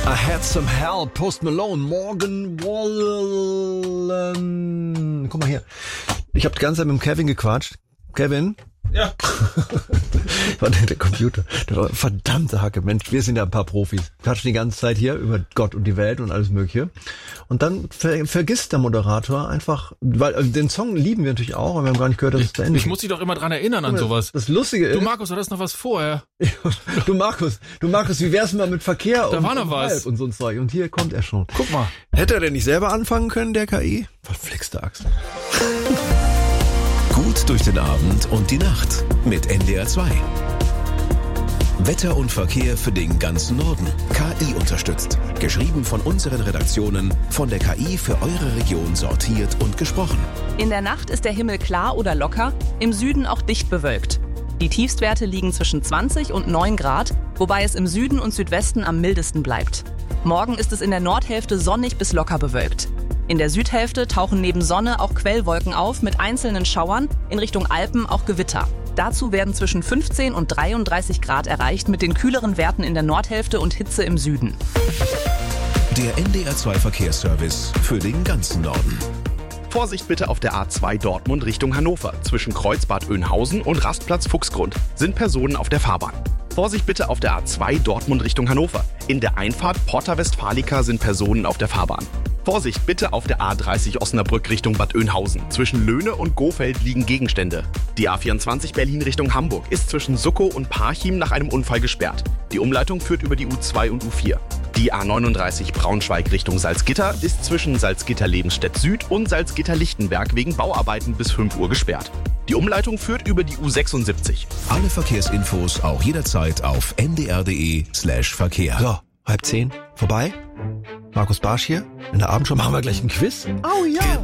I had some help. Post Malone, Morgan Wallen. Guck mal hier. Ich habe die ganze Zeit mit dem Kevin gequatscht. Kevin? Ja. War der Computer. Der war verdammte Hacke. Mensch, wir sind ja ein paar Profis. Quatschen die ganze Zeit hier über Gott und die Welt und alles Mögliche. Und dann vergisst der Moderator einfach, weil den Song lieben wir natürlich auch, aber wir haben gar nicht gehört, dass es zu Ende Ich muss dich doch immer dran erinnern an sowas. Das Lustige ist... Du Markus, du hattest noch was vorher. Du Markus, wie wär's mal mit Verkehr da war noch was. Und so ein Zeug. Und hier kommt er schon. Guck mal. Hätte er denn nicht selber anfangen können, der KI? Verflixte Axt. Gut durch den Abend und die Nacht mit NDR 2. Wetter und Verkehr für den ganzen Norden. KI unterstützt. Geschrieben von unseren Redaktionen, von der KI für eure Region sortiert und gesprochen. In der Nacht ist der Himmel klar oder locker, im Süden auch dicht bewölkt. Die Tiefstwerte liegen zwischen 20 und 9 Grad, wobei es im Süden und Südwesten am mildesten bleibt. Morgen ist es in der Nordhälfte sonnig bis locker bewölkt. In der Südhälfte tauchen neben Sonne auch Quellwolken auf mit einzelnen Schauern, in Richtung Alpen auch Gewitter. Dazu werden zwischen 15 und 33 Grad erreicht mit den kühleren Werten in der Nordhälfte und Hitze im Süden. Der NDR 2 Verkehrsservice für den ganzen Norden. Vorsicht bitte auf der A2 Dortmund Richtung Hannover. Zwischen Kreuzbad Oeynhausen und Rastplatz Fuchsgrund sind Personen auf der Fahrbahn. Vorsicht bitte auf der A2 Dortmund Richtung Hannover. In der Einfahrt Porta Westfalica sind Personen auf der Fahrbahn. Vorsicht bitte auf der A30 Osnabrück Richtung Bad Oeynhausen. Zwischen Löhne und Gohfeld liegen Gegenstände. Die A24 Berlin Richtung Hamburg ist zwischen Suckow und Parchim nach einem Unfall gesperrt. Die Umleitung führt über die U2 und U4. Die A39 Braunschweig Richtung Salzgitter ist zwischen Salzgitter-Lebenstedt Süd und Salzgitter-Lichtenberg wegen Bauarbeiten bis 5 Uhr gesperrt. Die Umleitung führt über die U76. Alle Verkehrsinfos auch jederzeit auf ndr.de/Verkehr. So, 9:30, vorbei. Markus Barsch hier. In der Abendschau machen wir gleich ein Quiz. Oh ja.